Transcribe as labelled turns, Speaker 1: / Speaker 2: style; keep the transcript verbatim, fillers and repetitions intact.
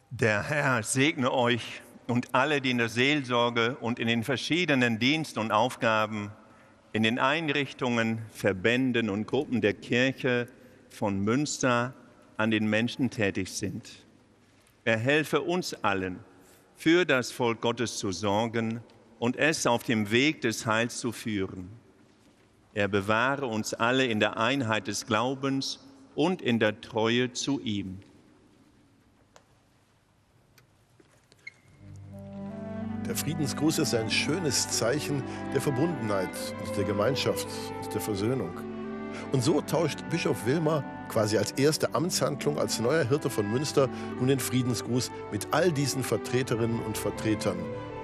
Speaker 1: Der Herr segne euch und alle, die in der Seelsorge und in den verschiedenen Diensten und Aufgaben, in den Einrichtungen, Verbänden und Gruppen der Kirche von Münster an den Menschen tätig sind. Er helfe uns allen, für das Volk Gottes zu sorgen und es auf dem Weg des Heils zu führen. Er bewahre uns alle in der Einheit des Glaubens und in der Treue zu ihm.
Speaker 2: Der Friedensgruß ist ein schönes Zeichen der Verbundenheit und der Gemeinschaft und der Versöhnung. Und so tauscht Bischof Wilmer quasi als erste Amtshandlung als neuer Hirte von Münster nun den Friedensgruß mit all diesen Vertreterinnen und Vertretern